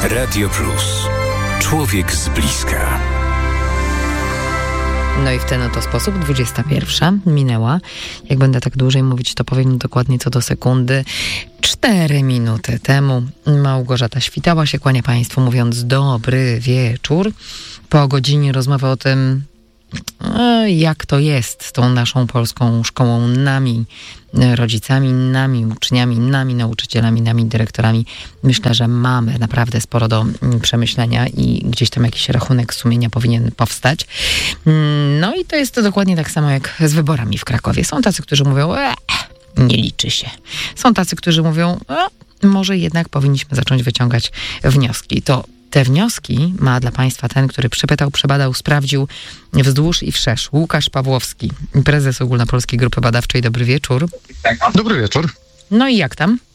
Radio Plus. Człowiek z bliska. No i w ten oto sposób 21 minęła. Jak będę tak dłużej mówić, to powiem dokładnie co do sekundy. 4 minuty temu Małgorzata Świtała się kłania Państwu, mówiąc dobry wieczór. Po godzinie rozmowy o tym, jak to jest z tą naszą polską szkołą, nami rodzicami, nami uczniami, nami nauczycielami, nami dyrektorami. Myślę, że mamy naprawdę sporo do przemyślenia i gdzieś tam jakiś rachunek sumienia powinien powstać. No i to jest to dokładnie tak samo jak z wyborami w Krakowie. Są tacy, którzy mówią, nie liczy się. Są tacy, którzy mówią, może jednak powinniśmy zacząć wyciągać wnioski. To te wnioski ma dla Państwa ten, który przepytał, przebadał, sprawdził wzdłuż i wszerz. Łukasz Pawłowski, prezes Ogólnopolskiej Grupy Badawczej. Dobry wieczór. Dobry wieczór. No i jak tam?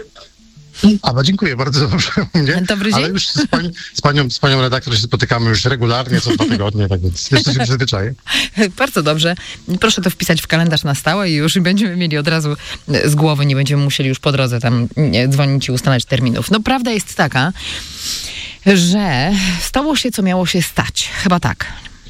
Dziękuję bardzo dobrze u mnie. Dobry dzień. Ale już z panią redaktor się spotykamy już regularnie, co 2 tygodnie, tak więc jeszcze się przyzwyczaję. Bardzo dobrze. Proszę to wpisać w kalendarz na stałe i już będziemy mieli od razu z głowy, nie będziemy musieli już po drodze tam dzwonić i ustalać terminów. No prawda jest taka, że stało się, co miało się stać. Chyba tak.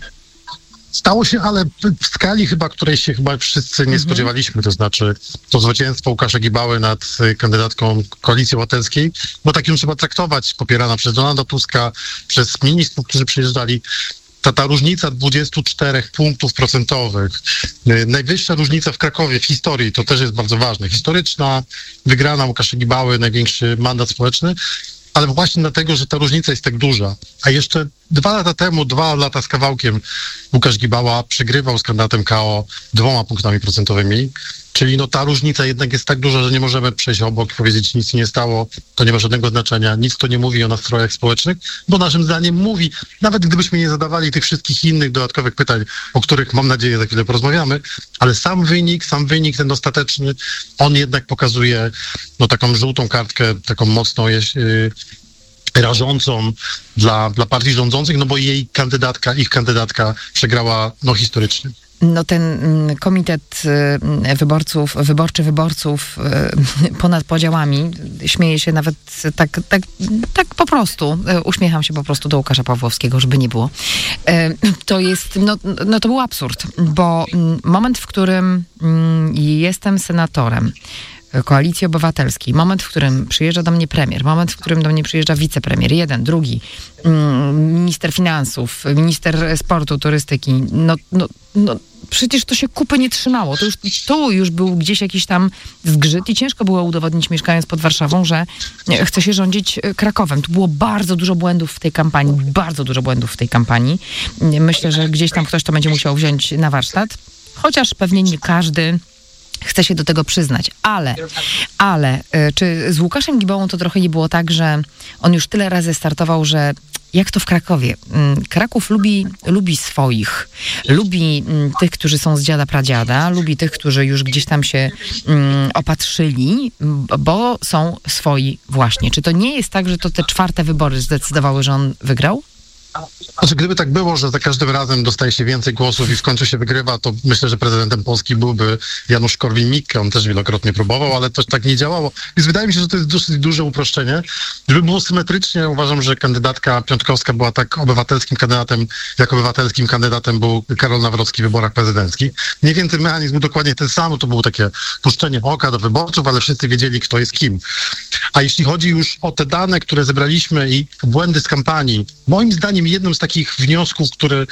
Stało się, ale w skali której się wszyscy nie spodziewaliśmy, to znaczy to zwycięstwo Łukasza Gibały nad kandydatką Koalicji Obywatelskiej, bo tak ją trzeba traktować, popierana przez Donalda Tuska, przez ministrów, którzy przyjeżdżali. Ta różnica 24 punktów procentowych, najwyższa różnica w Krakowie w historii, to też jest bardzo ważne. Historyczna wygrana Łukasza Gibały, największy mandat społeczny, ale właśnie dlatego, że ta różnica jest tak duża. A jeszcze 2 lata temu, 2 lata z kawałkiem, Łukasz Gibała przegrywał z kandydatem KO 2 punktami procentowymi. Czyli ta różnica jednak jest tak duża, że nie możemy przejść obok i powiedzieć, nic nie stało, to nie ma żadnego znaczenia, nic to nie mówi o nastrojach społecznych, bo naszym zdaniem mówi, nawet gdybyśmy nie zadawali tych wszystkich innych dodatkowych pytań, o których mam nadzieję za chwilę porozmawiamy, ale sam wynik ten ostateczny, on jednak pokazuje taką żółtą kartkę, taką mocno rażącą dla partii rządzących, bo ich kandydatka przegrała historycznie. No ten komitet wyborczy wyborców ponad podziałami, śmieje się nawet tak po prostu, uśmiecham się po prostu do Łukasza Pawłowskiego, żeby nie było. To jest, to był absurd, bo moment, w którym jestem senatorem Koalicji Obywatelskiej, moment, w którym przyjeżdża do mnie premier, moment, w którym do mnie przyjeżdża wicepremier, jeden, drugi, minister finansów, minister sportu, turystyki, przecież to się kupy nie trzymało. To już był gdzieś jakiś tam zgrzyt i ciężko było udowodnić, mieszkając pod Warszawą, że chce się rządzić Krakowem. Tu było bardzo dużo błędów w tej kampanii. Myślę, że gdzieś tam ktoś to będzie musiał wziąć na warsztat, chociaż pewnie nie każdy chce się do tego przyznać. Ale czy z Łukaszem Gibałą to trochę nie było tak, że on już tyle razy startował, że jak to w Krakowie? Kraków lubi swoich. Lubi tych, którzy są z dziada pradziada. Lubi tych, którzy już gdzieś tam się opatrzyli, bo są swoi właśnie. Czy to nie jest tak, że to te 4 wybory zdecydowały, że on wygrał? Gdyby tak było, że za każdym razem dostaje się więcej głosów i w końcu się wygrywa, to myślę, że prezydentem Polski byłby Janusz Korwin-Mikke. On też wielokrotnie próbował, ale to tak nie działało. Więc wydaje mi się, że to jest dosyć duże uproszczenie. Żeby było symetrycznie, uważam, że kandydatka Piątkowska była tak obywatelskim kandydatem, jak obywatelskim kandydatem był Karol Nawrocki w wyborach prezydenckich. Mniej więcej mechanizm był dokładnie ten sam. To było takie puszczenie oka do wyborców, ale wszyscy wiedzieli, kto jest kim. A jeśli chodzi już o te dane, które zebraliśmy i błędy z kampanii, moim zdaniem jednym z takich wniosków, które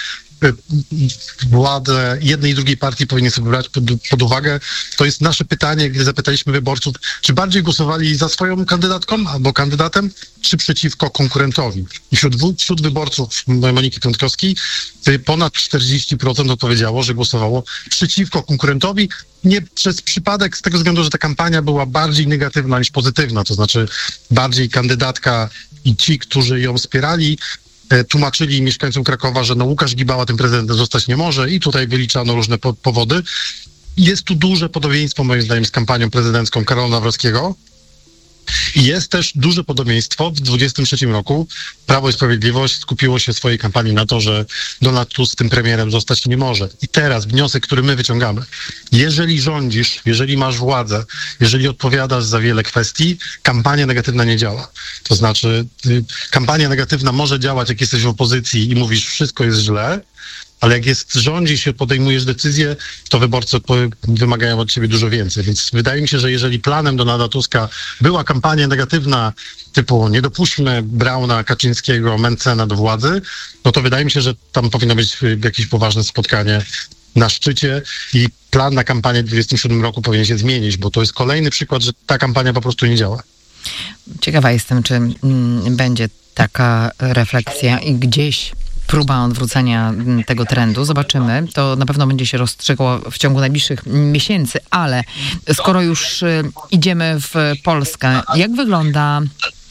władze jednej i drugiej partii powinny sobie brać pod uwagę, to jest nasze pytanie, gdy zapytaliśmy wyborców, czy bardziej głosowali za swoją kandydatką albo kandydatem, czy przeciwko konkurentowi. I wśród wyborców Moniki Piątkowskiej ponad 40% odpowiedziało, że głosowało przeciwko konkurentowi, nie przez przypadek, z tego względu, że ta kampania była bardziej negatywna niż pozytywna, to znaczy bardziej kandydatka i ci, którzy ją wspierali, tłumaczyli mieszkańcom Krakowa, że Łukasz Gibała tym prezydentem zostać nie może i tutaj wyliczano różne powody. Jest tu duże podobieństwo moim zdaniem z kampanią prezydencką Karola Nawrockiego, I jest też duże podobieństwo. W 2023 roku Prawo i Sprawiedliwość skupiło się w swojej kampanii na to, że Donald Tusk tym premierem zostać nie może. I teraz wniosek, który my wyciągamy. Jeżeli rządzisz, jeżeli masz władzę, jeżeli odpowiadasz za wiele kwestii, kampania negatywna nie działa. To znaczy, kampania negatywna może działać, jak jesteś w opozycji i mówisz, wszystko jest źle, ale jak rządzisz i podejmujesz decyzje, to wyborcy wymagają od ciebie dużo więcej. Więc wydaje mi się, że jeżeli planem Donalda Tuska była kampania negatywna, typu nie dopuśćmy Brauna, Kaczyńskiego, Mentzena do władzy, no to wydaje mi się, że tam powinno być jakieś poważne spotkanie na szczycie i plan na kampanię w 2027 roku powinien się zmienić, bo to jest kolejny przykład, że ta kampania po prostu nie działa. Ciekawa jestem, czy będzie taka refleksja i gdzieś próba odwrócenia tego trendu. Zobaczymy. To na pewno będzie się rozstrzygło w ciągu najbliższych miesięcy, ale skoro już idziemy w Polskę, jak wygląda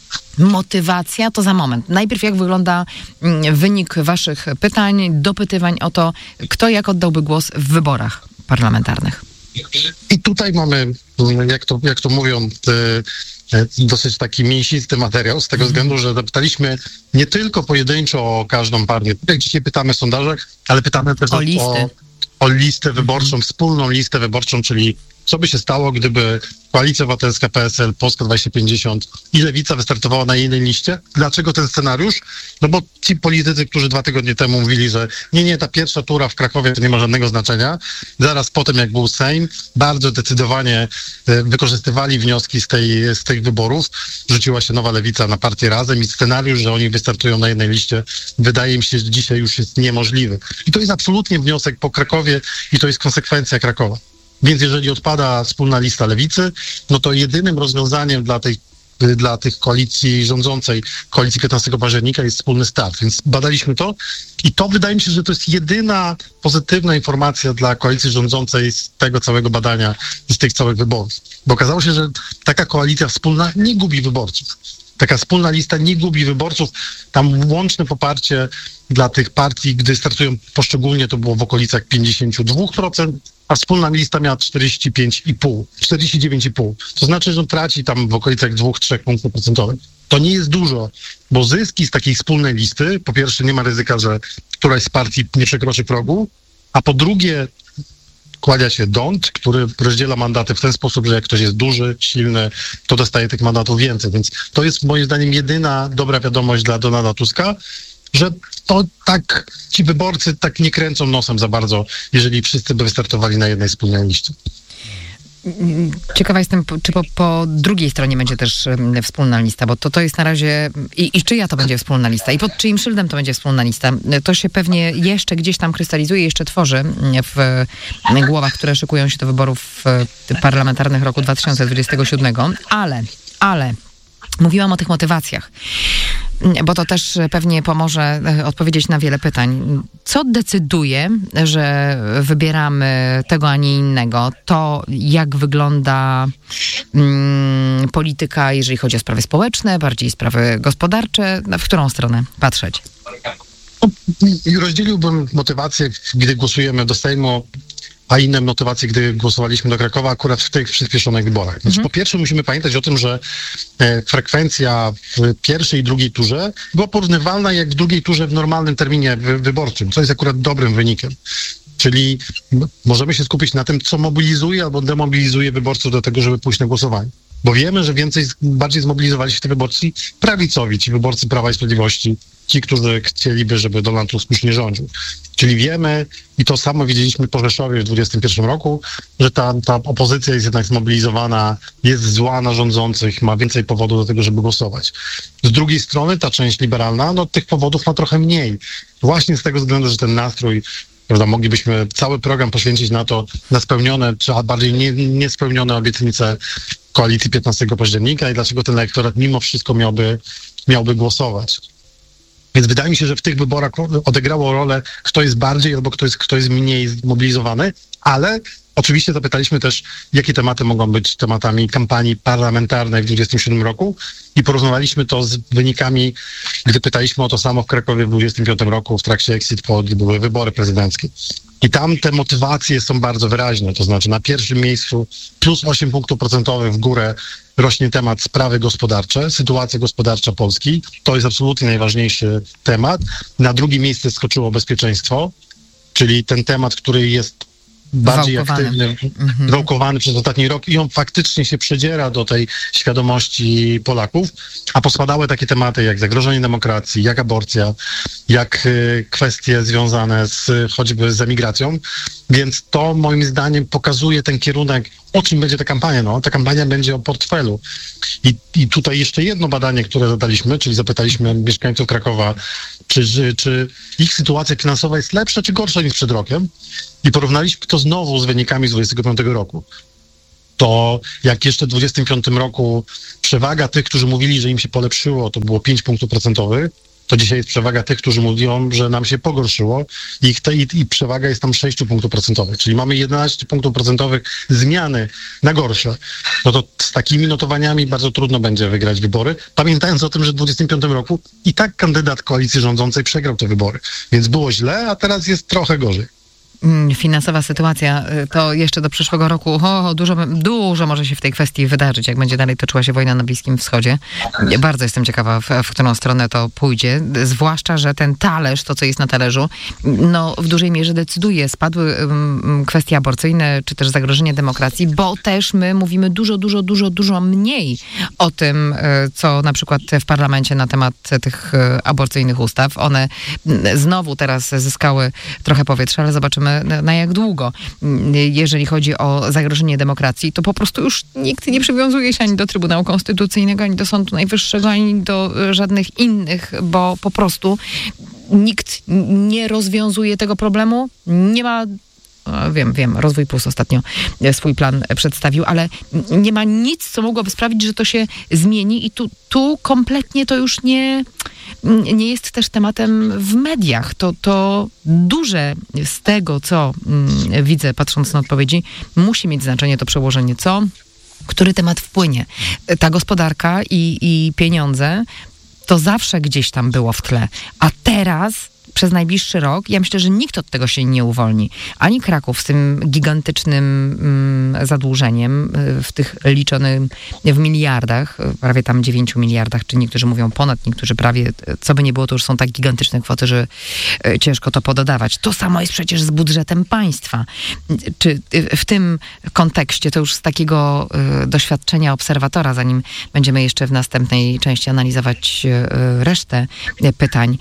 motywacja? To za moment. Najpierw jak wygląda wynik waszych pytań, dopytywań o to, kto jak oddałby głos w wyborach parlamentarnych? I tutaj mamy, jak to mówią, dosyć taki mięsisty materiał, z tego względu, że zapytaliśmy nie tylko pojedynczo o każdą partię. Jak dzisiaj pytamy w sondażach, ale pytamy też o listę wyborczą, wspólną listę wyborczą, czyli co by się stało, gdyby Koalicja Obywatelska, PSL, Polska 2050 i Lewica wystartowała na jednej liście. Dlaczego ten scenariusz? No bo ci politycy, którzy 2 tygodnie temu mówili, że nie, ta pierwsza tura w Krakowie to nie ma żadnego znaczenia. Zaraz potem, jak był Sejm, bardzo zdecydowanie wykorzystywali wnioski z tych wyborów. Rzuciła się nowa Lewica na partię Razem i scenariusz, że oni wystartują na jednej liście, wydaje mi się, że dzisiaj już jest niemożliwy. I to jest absolutnie wniosek po Krakowie i to jest konsekwencja Krakowa. Więc jeżeli odpada wspólna lista Lewicy, no to jedynym rozwiązaniem dla tych koalicji rządzącej, koalicji 15 października jest wspólny start. Więc badaliśmy to i to wydaje mi się, że to jest jedyna pozytywna informacja dla koalicji rządzącej z tego całego badania i z tych całych wyborów. Bo okazało się, że taka koalicja wspólna nie gubi wyborców. Taka wspólna lista nie gubi wyborców. Tam łączne poparcie dla tych partii, gdy startują poszczególnie, to było w okolicach 52%, a wspólna lista miała 49,5%. To znaczy, że traci tam w okolicach 2-3 punktów procentowych. To nie jest dużo, bo zyski z takiej wspólnej listy, po pierwsze nie ma ryzyka, że któraś z partii nie przekroczy progu, a po drugie kłania się DONT, który rozdziela mandaty w ten sposób, że jak ktoś jest duży, silny, to dostaje tych mandatów więcej. Więc to jest moim zdaniem jedyna dobra wiadomość dla Donalda Tuska, że to tak ci wyborcy tak nie kręcą nosem za bardzo, jeżeli wszyscy by wystartowali na jednej wspólnej liście. Ciekawa jestem, czy po drugiej stronie będzie też wspólna lista, bo to jest na razie i czyja to będzie wspólna lista i pod czyim szyldem to będzie wspólna lista. To się pewnie jeszcze gdzieś tam krystalizuje, jeszcze tworzy w głowach, które szykują się do wyborów parlamentarnych roku 2027, ale mówiłam o tych motywacjach, bo to też pewnie pomoże odpowiedzieć na wiele pytań. Co decyduje, że wybieramy tego, a nie innego? To, jak wygląda polityka, jeżeli chodzi o sprawy społeczne, bardziej sprawy gospodarcze? W którą stronę patrzeć? I rozdzieliłbym motywację, gdy głosujemy do Sejmu, a inne motywacje, gdy głosowaliśmy do Krakowa, akurat w tych przyspieszonych wyborach. Znaczy, po pierwsze musimy pamiętać o tym, że frekwencja w pierwszej i drugiej turze była porównywalna jak w drugiej turze w normalnym terminie wyborczym, co jest akurat dobrym wynikiem. Czyli możemy się skupić na tym, co mobilizuje albo demobilizuje wyborców do tego, żeby pójść na głosowanie. Bo wiemy, że bardziej zmobilizowali się te wyborcy prawicowi, ci wyborcy Prawa i Sprawiedliwości, ci, którzy chcieliby, żeby Donald Tusk już nie rządził. Czyli wiemy, i to samo widzieliśmy po Rzeszowie w 2021 roku, że ta opozycja jest jednak zmobilizowana, jest zła na rządzących, ma więcej powodów do tego, żeby głosować. Z drugiej strony ta część liberalna, no tych powodów ma trochę mniej. Właśnie z tego względu, że ten nastrój, prawda, moglibyśmy cały program poświęcić na spełnione, czy bardziej niespełnione obietnice koalicji 15 października i dlaczego ten elektorat mimo wszystko miałby głosować. Więc wydaje mi się, że w tych wyborach odegrało rolę, kto jest bardziej albo kto jest mniej zmobilizowany, ale Oczywiście zapytaliśmy też, jakie tematy mogą być tematami kampanii parlamentarnej w 2027 roku i porównywaliśmy to z wynikami, gdy pytaliśmy o to samo w Krakowie w 2025 roku w trakcie exit poll, gdy były wybory prezydenckie. I tam te motywacje są bardzo wyraźne, to znaczy na pierwszym miejscu plus 8 punktów procentowych w górę rośnie temat sprawy gospodarcze, sytuacja gospodarcza Polski. To jest absolutnie najważniejszy temat. Na drugie miejsce skoczyło bezpieczeństwo, czyli ten temat, który jest bardziej aktywny, wałkowany przez ostatni rok i on faktycznie się przedziera do tej świadomości Polaków, a pospadały takie tematy jak zagrożenie demokracji, jak aborcja, jak kwestie związane choćby z emigracją, więc to moim zdaniem pokazuje ten kierunek, o czym będzie ta kampania. No, ta kampania będzie o portfelu. I tutaj jeszcze jedno badanie, które zadaliśmy, czyli zapytaliśmy mieszkańców Krakowa, czy ich sytuacja finansowa jest lepsza czy gorsza niż przed rokiem i porównaliśmy to znowu z wynikami z 25 roku. To jak jeszcze w 25 roku przewaga tych, którzy mówili, że im się polepszyło, to było 5 punktów procentowych, to dzisiaj jest przewaga tych, którzy mówią, że nam się pogorszyło i przewaga jest tam 6 punktów procentowych, czyli mamy 11 punktów procentowych zmiany na gorsze. No to z takimi notowaniami bardzo trudno będzie wygrać wybory, pamiętając o tym, że w 25 roku i tak kandydat koalicji rządzącej przegrał te wybory, więc było źle, a teraz jest trochę gorzej. Finansowa sytuacja, to jeszcze do przyszłego roku dużo może się w tej kwestii wydarzyć, jak będzie dalej toczyła się wojna na Bliskim Wschodzie. Bardzo jestem ciekawa, w którą stronę to pójdzie, zwłaszcza, że ten talerz, to co jest na talerzu, no w dużej mierze decyduje. Spadły kwestie aborcyjne, czy też zagrożenie demokracji, bo też my mówimy dużo mniej o tym, co na przykład w parlamencie na temat tych aborcyjnych ustaw. One znowu teraz zyskały trochę powietrza, ale zobaczymy na jak długo. Jeżeli chodzi o zagrożenie demokracji, to po prostu już nikt nie przywiązuje się ani do Trybunału Konstytucyjnego, ani do Sądu Najwyższego, ani do żadnych innych, bo po prostu nikt nie rozwiązuje tego problemu. Nie ma Wiem, Rozwój Plus ostatnio swój plan przedstawił, ale nie ma nic, co mogłoby sprawić, że to się zmieni i tu kompletnie to już nie jest też tematem w mediach. To duże z tego, co widzę, patrząc na odpowiedzi, musi mieć znaczenie to przełożenie, który temat wpłynie. Ta gospodarka i pieniądze to zawsze gdzieś tam było w tle, a teraz przez najbliższy rok, ja myślę, że nikt od tego się nie uwolni. Ani Kraków z tym gigantycznym zadłużeniem, w tych liczonym w miliardach, prawie tam 9 miliardach, czy niektórzy mówią ponad, niektórzy prawie, co by nie było, to już są tak gigantyczne kwoty, że ciężko to pododawać. To samo jest przecież z budżetem państwa. Czy w tym kontekście, to już z takiego doświadczenia obserwatora, zanim będziemy jeszcze w następnej części analizować resztę pytań,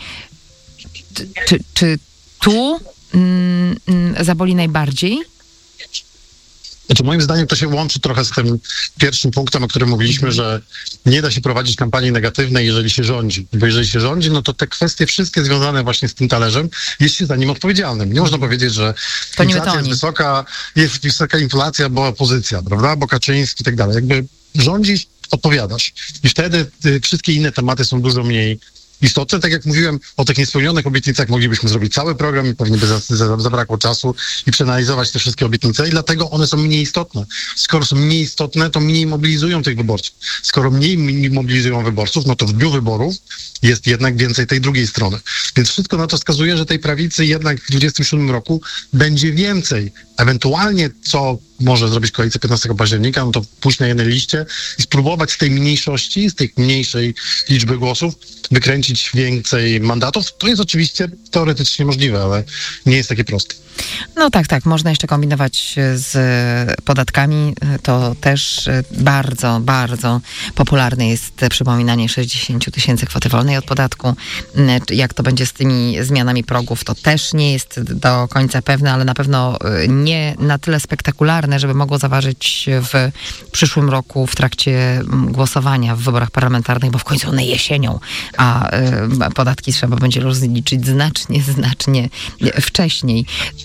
czy tu zaboli najbardziej? Znaczy, moim zdaniem to się łączy trochę z tym pierwszym punktem, o którym mówiliśmy, że nie da się prowadzić kampanii negatywnej, jeżeli się rządzi. Bo jeżeli się rządzi, no to te kwestie wszystkie związane właśnie z tym talerzem jest się za nim odpowiedzialnym. Nie można powiedzieć, że inflacja jest wysoka inflacja, bo opozycja, prawda? Bo Kaczyński i tak dalej. Jakby rządzisz, odpowiadasz. I wtedy wszystkie inne tematy są dużo mniej istotne. Tak jak mówiłem o tych niespełnionych obietnicach, moglibyśmy zrobić cały program i pewnie by zabrakło czasu i przeanalizować te wszystkie obietnice i dlatego one są mniej istotne. Skoro są mniej istotne, to mniej mobilizują tych wyborców. Skoro mniej mobilizują wyborców, no to w dniu wyborów jest jednak więcej tej drugiej strony. Więc wszystko na to wskazuje, że tej prawicy jednak w 2027 roku będzie więcej. Ewentualnie co może zrobić koalicja 15 października, no to pójść na jednej liście i spróbować z tej mniejszości, z tej mniejszej liczby głosów wykręcić więcej mandatów. To jest oczywiście teoretycznie możliwe, ale nie jest takie proste. No tak. Można jeszcze kombinować z podatkami. To też bardzo, bardzo popularne jest przypominanie 60 000 kwoty wolnej od podatku. Jak to będzie z tymi zmianami progów, to też nie jest do końca pewne, ale na pewno nie na tyle spektakularne, żeby mogło zaważyć w przyszłym roku w trakcie głosowania w wyborach parlamentarnych, bo w końcu one jesienią, a podatki trzeba będzie rozliczyć znacznie wcześniej.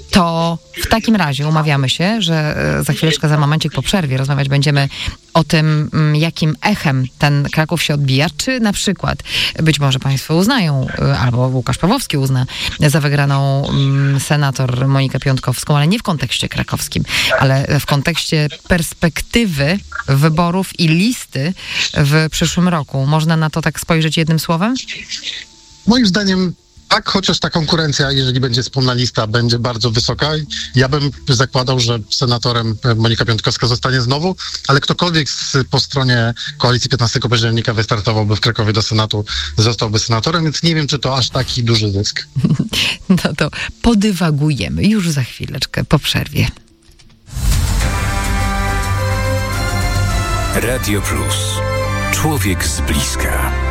To w takim razie umawiamy się, że za chwileczkę, za momencik po przerwie rozmawiać będziemy o tym, jakim echem ten Kraków się odbija. Czy na przykład, być może państwo uznają, albo Łukasz Pawłowski uzna za wygraną senator Monikę Piontkowską, ale nie w kontekście krakowskim, ale w kontekście perspektywy wyborów i listy w przyszłym roku. Można na to tak spojrzeć jednym słowem? Moim zdaniem tak, chociaż ta konkurencja, jeżeli będzie wspólna lista, będzie bardzo wysoka. Ja bym zakładał, że senatorem Monika Piontkowska zostanie znowu, ale ktokolwiek po stronie koalicji 15 października wystartowałby w Krakowie do Senatu, zostałby senatorem, więc nie wiem, czy to aż taki duży zysk. No to podywagujemy już za chwileczkę po przerwie. Radio Plus. Człowiek z bliska.